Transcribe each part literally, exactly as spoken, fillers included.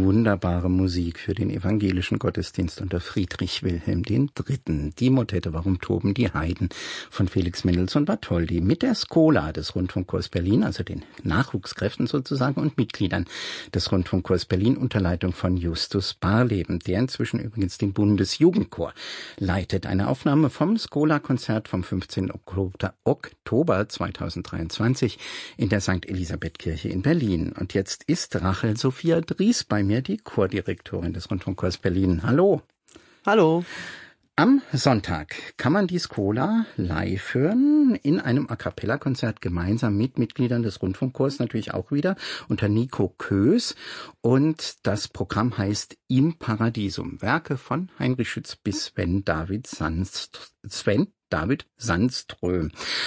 wunderbare Musik für den evangelischen Gottesdienst unter Friedrich Wilhelm der Dritte. Die Motette Warum toben die Heiden von Felix Mendelssohn Bartholdy mit der Schola des Rundfunkchors Berlin, also den Nachwuchskräften sozusagen und Mitgliedern des Rundfunkchors Berlin unter Leitung von Justus Barleben, der inzwischen übrigens den Bundesjugendchor leitet. Eine Aufnahme vom Schola-Konzert vom fünfzehnten Oktober zweitausenddreiundzwanzig in der Sankt Elisabeth-Kirche in Berlin. Und jetzt ist Rachel Sophia Dries bei mir, die Chordirektorin des Rundfunkchors Berlin. Hallo. Hallo. Am Sonntag kann man die Schola live hören in einem A-Cappella-Konzert gemeinsam mit Mitgliedern des Rundfunkchors, natürlich auch wieder unter Nico Kös. Und das Programm heißt Im Paradiesum. Werke von Heinrich Schütz bis Sven David Sandst, Sven David Sandström.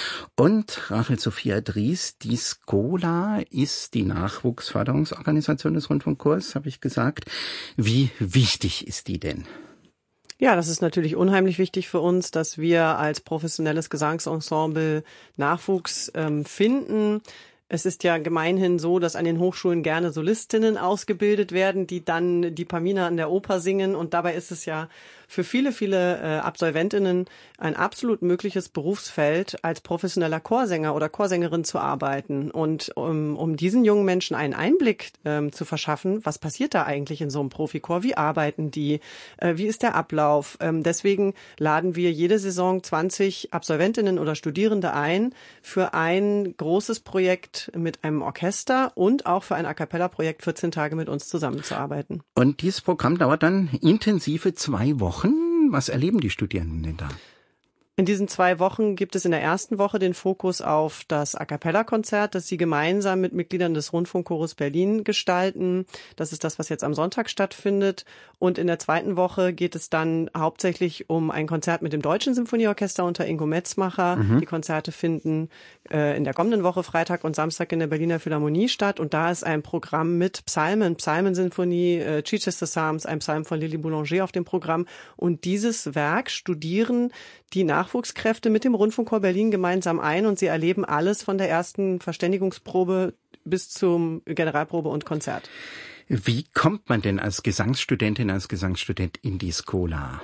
Und Rachel Sophia Dries, die Schola ist die Nachwuchsförderungsorganisation des Rundfunkchors, habe ich gesagt. Wie wichtig ist die denn? Ja, das ist natürlich unheimlich wichtig für uns, dass wir als professionelles Gesangsensemble Nachwuchs ähm, finden. Es ist ja gemeinhin so, dass an den Hochschulen gerne Solistinnen ausgebildet werden, die dann die Pamina an der Oper singen. Und dabei ist es ja für viele, viele äh, Absolventinnen ein absolut mögliches Berufsfeld, als professioneller Chorsänger oder Chorsängerin zu arbeiten. Und um, um diesen jungen Menschen einen Einblick ähm, zu verschaffen, was passiert da eigentlich in so einem Profichor? Wie arbeiten die? Äh, wie ist der Ablauf? Ähm, deswegen laden wir jede Saison zwanzig Absolventinnen oder Studierende ein für ein großes Projekt mit einem Orchester und auch für ein A-Cappella-Projekt vierzehn Tage mit uns zusammenzuarbeiten. Und dieses Programm dauert dann intensive zwei Wochen. Was erleben die Studierenden denn da? In diesen zwei Wochen gibt es in der ersten Woche den Fokus auf das A-Cappella-Konzert, das sie gemeinsam mit Mitgliedern des Rundfunkchores Berlin gestalten. Das ist das, was jetzt am Sonntag stattfindet. Und in der zweiten Woche geht es dann hauptsächlich um ein Konzert mit dem Deutschen Symphonieorchester unter Ingo Metzmacher. Mhm. Die Konzerte finden äh, in der kommenden Woche Freitag und Samstag in der Berliner Philharmonie statt. Und da ist ein Programm mit Psalmen, Psalmensinfonie, äh, Chichester Psalms, ein Psalm von Lili Boulanger auf dem Programm. Und dieses Werk studieren die Nachwuchskräfte mit dem Rundfunkchor Berlin gemeinsam ein und sie erleben alles von der ersten Verständigungsprobe bis zum Generalprobe und Konzert. Wie kommt man denn als Gesangsstudentin, als Gesangsstudent in die Schola?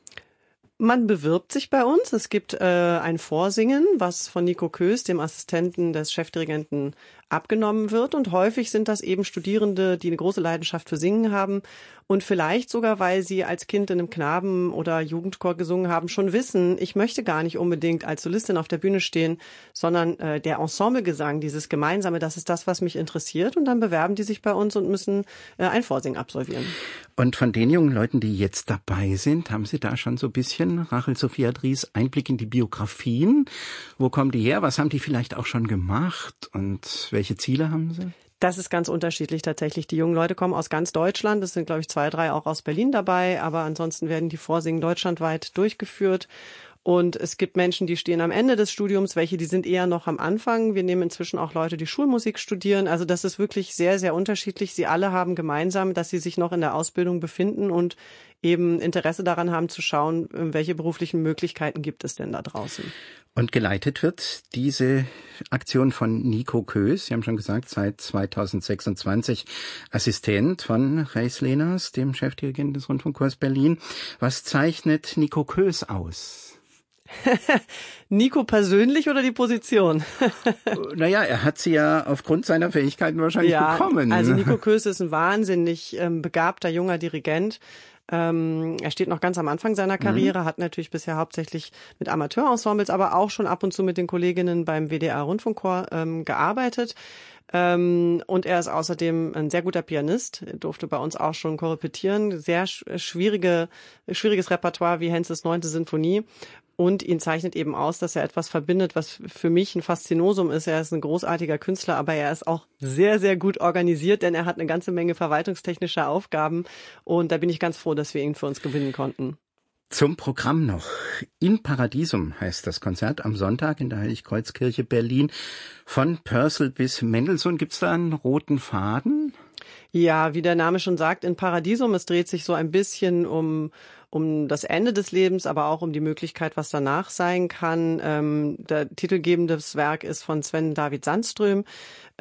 Man bewirbt sich bei uns. Es gibt äh, ein Vorsingen, was von Nico Kös, dem Assistenten des Chefdirigenten, abgenommen wird. Und häufig sind das eben Studierende, die eine große Leidenschaft für Singen haben und vielleicht sogar, weil sie als Kind in einem Knaben- oder Jugendchor gesungen haben, schon wissen, ich möchte gar nicht unbedingt als Solistin auf der Bühne stehen, sondern äh, der Ensemblegesang, dieses Gemeinsame, das ist das, was mich interessiert. Und dann bewerben die sich bei uns und müssen äh, ein Vorsingen absolvieren. Und von den jungen Leuten, die jetzt dabei sind, haben Sie da schon so ein bisschen, Rachel Sophia Dries, Einblick in die Biografien? Wo kommen die her? Was haben die vielleicht auch schon gemacht? Und welche Ziele haben sie? Das ist ganz unterschiedlich tatsächlich. Die jungen Leute kommen aus ganz Deutschland. Es sind, glaube ich, zwei, drei auch aus Berlin dabei. Aber ansonsten werden die Vorsingen deutschlandweit durchgeführt. Und es gibt Menschen, die stehen am Ende des Studiums, welche, die sind eher noch am Anfang. Wir nehmen inzwischen auch Leute, die Schulmusik studieren. Also das ist wirklich sehr, sehr unterschiedlich. Sie alle haben gemeinsam, dass sie sich noch in der Ausbildung befinden und eben Interesse daran haben zu schauen, welche beruflichen Möglichkeiten gibt es denn da draußen. Und geleitet wird diese Aktion von Nico Kös, Sie haben schon gesagt, seit zweitausendsechsundzwanzig Assistent von Reis Lehners, dem Chefdirigenten des Rundfunkchors Berlin. Was zeichnet Nico Kös aus? Nico persönlich oder die Position? Naja, er hat sie ja aufgrund seiner Fähigkeiten wahrscheinlich ja, bekommen. Also Nico Kös ist ein wahnsinnig ähm, begabter junger Dirigent. Ähm, er steht noch ganz am Anfang seiner Karriere, mhm. hat natürlich bisher hauptsächlich mit Amateurensembles, aber auch schon ab und zu mit den Kolleginnen beim W D R-Rundfunkchor ähm, gearbeitet. Ähm, und er ist außerdem ein sehr guter Pianist, er durfte bei uns auch schon korrepetieren. Sehr schwierige, schwieriges Repertoire wie Hensels neunte Sinfonie. Und ihn zeichnet eben aus, dass er etwas verbindet, was für mich ein Faszinosum ist. Er ist ein großartiger Künstler, aber er ist auch sehr, sehr gut organisiert, denn er hat eine ganze Menge verwaltungstechnischer Aufgaben. Und da bin ich ganz froh, dass wir ihn für uns gewinnen konnten. Zum Programm noch. In Paradiesum heißt das Konzert am Sonntag in der Heiligkreuzkirche Berlin. Von Purcell bis Mendelssohn. Gibt's da einen roten Faden? Ja, wie der Name schon sagt, in Paradiesum. Es dreht sich so ein bisschen um um das Ende des Lebens, aber auch um die Möglichkeit, was danach sein kann. Ähm, der titelgebende Werk ist von Sven David Sandström.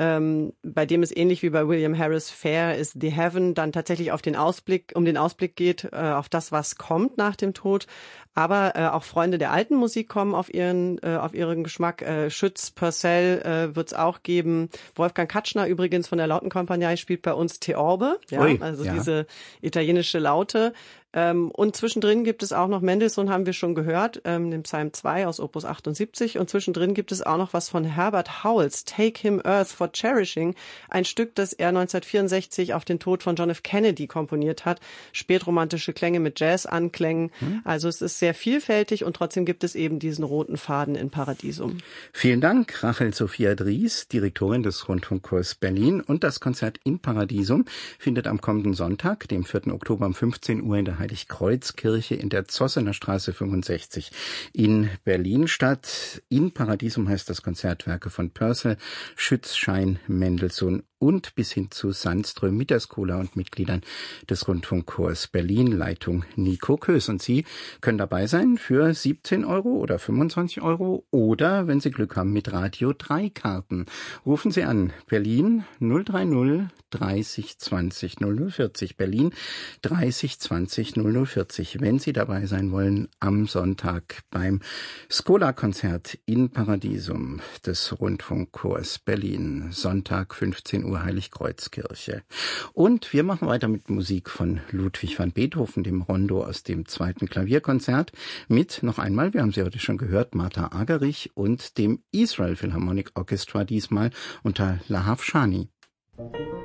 ähm, bei dem es ähnlich wie bei William Harris Fair is the Heaven dann tatsächlich auf den Ausblick, um den Ausblick geht, äh, auf das, was kommt nach dem Tod. Aber äh, auch Freunde der alten Musik kommen auf ihren äh, auf ihren Geschmack. Äh, Schütz, Purcell äh, wird es auch geben. Wolfgang Katschner übrigens von der Lautenkompanie spielt bei uns Theorbe, ja, Ui, also ja. diese italienische Laute. Ähm, und zwischendrin gibt es auch noch Mendelssohn, haben wir schon gehört, ähm, den Psalm zwei aus Opus achtundsiebzig. Und zwischendrin gibt es auch noch was von Herbert Howells, Take Him Earth for Cherishing, ein Stück, das er neunzehnhundertvierundsechzig auf den Tod von John F. Kennedy komponiert hat. Spätromantische Klänge mit Jazz-Anklängen. Hm. Also es ist sehr vielfältig und trotzdem gibt es eben diesen roten Faden in Paradiesum. Vielen Dank, Rachel Sophia Dries, Direktorin des Rundfunkchors Berlin. Und das Konzert in Paradiesum findet am kommenden Sonntag, dem vierten Oktober um fünfzehn Uhr in der Heiligkreuzkirche in der Zossener Straße fünfundsechzig in Berlin statt. In Paradiesum heißt das Konzert Werke von Purcell, Schütz, Schein, Mendelssohn und bis hin zu Sandström mit der Schola und Mitgliedern des Rundfunkchors Berlin, Leitung Nico Kös. Und Sie können dabei sein für siebzehn Euro oder fünfundzwanzig Euro oder, wenn Sie Glück haben, mit Radio drei Karten. Rufen Sie an, Berlin null drei null dreißig zwanzig null null vierzig, Berlin dreißig zwanzig null null vierzig, wenn Sie dabei sein wollen am Sonntag beim Schola-Konzert in Paradiesum des Rundfunkchors Berlin, Sonntag fünfzehn Uhr Heiligkreuzkirche. Und wir machen weiter mit Musik von Ludwig van Beethoven, dem Rondo aus dem zweiten Klavierkonzert, mit noch einmal, wir haben sie heute schon gehört, Martha Argerich und dem Israel Philharmonic Orchestra, diesmal unter Lahav Shani.